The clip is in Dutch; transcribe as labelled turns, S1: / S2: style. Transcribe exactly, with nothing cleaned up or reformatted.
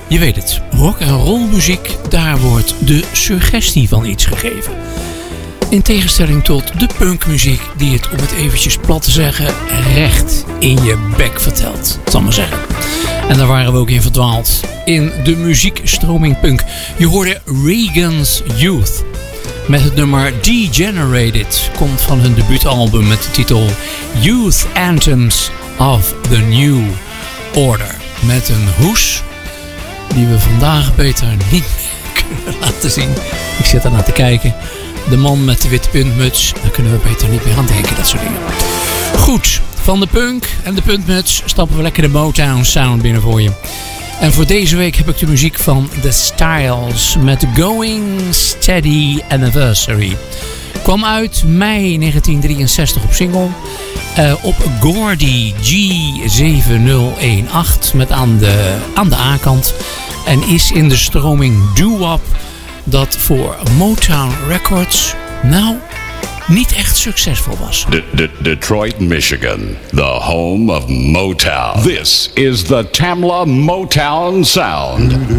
S1: Je weet het, rock en roll muziek, daar wordt de suggestie van iets gegeven. In tegenstelling tot de punkmuziek die het, om het eventjes plat te zeggen, recht in je bek vertelt, zal ik maar zeggen. En daar waren we ook in verdwaald. In de muziekstroming punk. Je hoorde Reagan's Youth met het nummer Degenerated. Komt van hun debuutalbum met de titel Youth Anthems of the New Order. Met een hoes die we vandaag beter niet kunnen laten zien. Ik zit ernaar te kijken. De man met de witte puntmuts. Daar kunnen we beter niet meer aan denken, dat soort dingen. Goed, van de punk en de puntmuts stappen we lekker de Motown sound binnen voor je. En voor deze week heb ik de muziek van The Styles met Going Steady Anniversary. Kwam uit mei negentien drieënzestig op single. Uh, op Gordy G zeven nul een acht met aan de, aan de A-kant. En is in de stroming doo-wop dat voor Motown Records nou niet echt succesvol was.
S2: De- de- Detroit, Michigan, the home of Motown. This is the Tamla Motown Sound.